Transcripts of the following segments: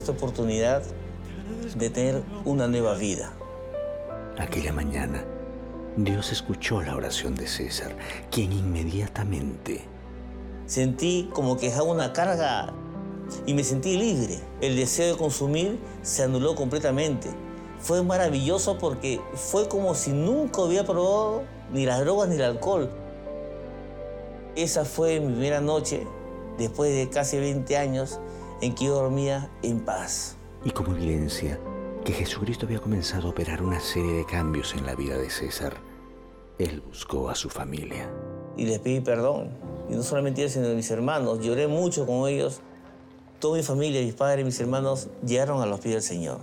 esta oportunidad de tener una nueva vida. Aquella mañana, Dios escuchó la oración de César, quien inmediatamente Sentí como que dejaba una carga y me sentí libre. El deseo de consumir se anuló completamente. Fue maravilloso porque fue como si nunca hubiera probado ni las drogas ni el alcohol. Esa fue mi primera noche, después de casi 20 años, en que yo dormía en paz. Y como evidencia que Jesucristo había comenzado a operar una serie de cambios en la vida de César, él buscó a su familia. Y les pedí perdón. Y no solamente ellos, sino mis hermanos. Lloré mucho con ellos. Toda mi familia, mis padres, mis hermanos, llegaron a los pies del Señor.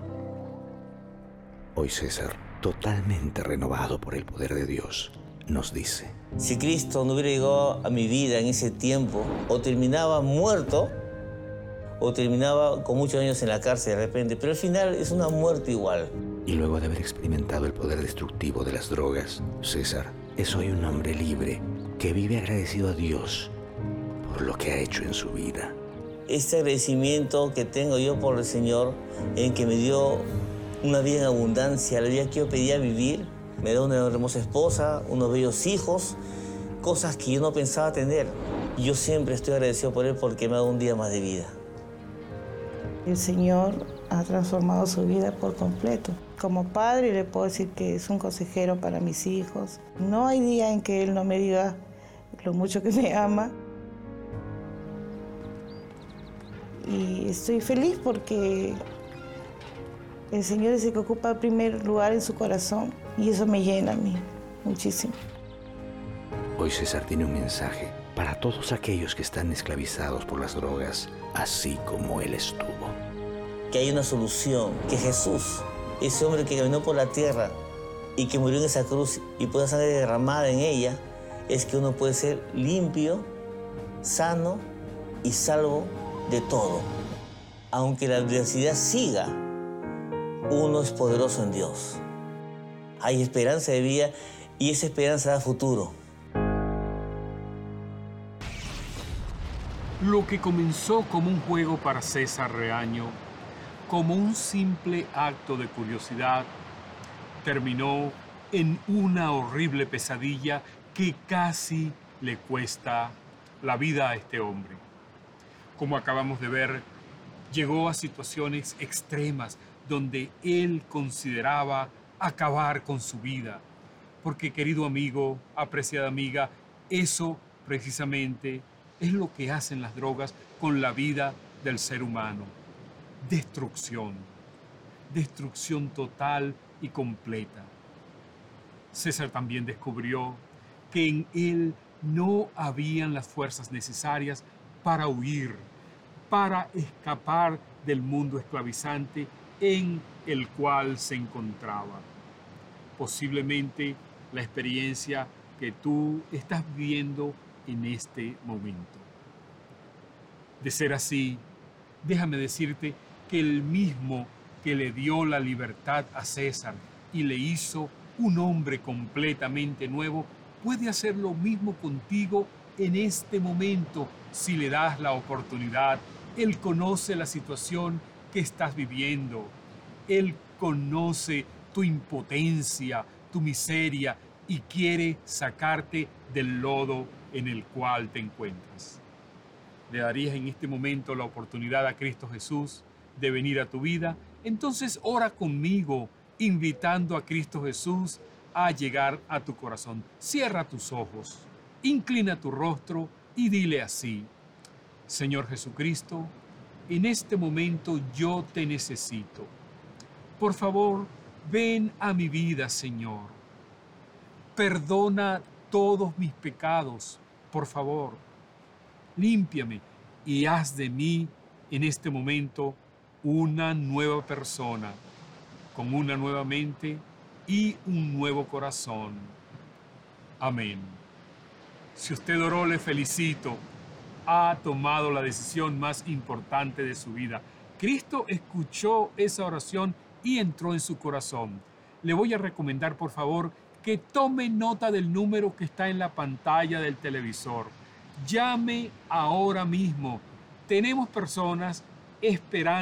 Hoy César, totalmente renovado por el poder de Dios, nos dice: Si Cristo no hubiera llegado a mi vida en ese tiempo, o terminaba muerto, o terminaba con muchos años en la cárcel de repente, pero al final es una muerte igual. Y luego de haber experimentado el poder destructivo de las drogas, César es hoy un hombre libre que vive agradecido a Dios por lo que ha hecho en su vida. Este agradecimiento que tengo yo por el Señor, en que me dio una vida en abundancia, la vida que yo pedía vivir, me da una hermosa esposa, unos bellos hijos, cosas que yo no pensaba tener. Yo siempre estoy agradecido por Él porque me ha dado un día más de vida. El Señor ha transformado su vida por completo. Como padre le puedo decir que es un consejero para mis hijos. No hay día en que Él no me diga lo mucho que me ama. Y estoy feliz porque el Señor es el que ocupa el primer lugar en su corazón y eso me llena a mí muchísimo. Hoy César tiene un mensaje para todos aquellos que están esclavizados por las drogas, así como él estuvo. Que hay una solución, que Jesús, ese hombre que caminó por la tierra y que murió en esa cruz y puede sangre derramada en ella, es que uno puede ser limpio, sano y salvo de todo. Aunque la adversidad siga, uno es poderoso en Dios. Hay esperanza de vida y esa esperanza da futuro. Lo que comenzó como un juego para César Reaño, como un simple acto de curiosidad, terminó en una horrible pesadilla que casi le cuesta la vida a este hombre. Como acabamos de ver, llegó a situaciones extremas donde él consideraba acabar con su vida. Porque, querido amigo, apreciada amiga, eso precisamente es lo que hacen las drogas con la vida del ser humano. Destrucción. Destrucción total y completa. César también descubrió que en él no habían las fuerzas necesarias para huir, para escapar del mundo esclavizante en el cual se encontraba. Posiblemente la experiencia que tú estás viviendo en este momento. De ser así, déjame decirte que el mismo que le dio la libertad a César y le hizo un hombre completamente nuevo, puede hacer lo mismo contigo en este momento si le das la oportunidad. Él conoce la situación que estás viviendo. Él conoce tu impotencia, tu miseria y quiere sacarte del lodo en el cual te encuentras. ¿Le darías en este momento la oportunidad a Cristo Jesús de venir a tu vida? Entonces ora conmigo, invitando a Cristo Jesús a llegar a tu corazón. Cierra tus ojos, inclina tu rostro y dile así: Señor Jesucristo, en este momento yo te necesito. Por favor, ven a mi vida, Señor. Perdona todos mis pecados, por favor. Límpiame y haz de mí en este momento una nueva persona, con una nueva mente y un nuevo corazón. Amén. Si usted oró, le felicito. Ha tomado la decisión más importante de su vida. Cristo escuchó esa oración y entró en su corazón. Le voy a recomendar, por favor, que tome nota del número que está en la pantalla del televisor. Llame ahora mismo. Tenemos personas esperando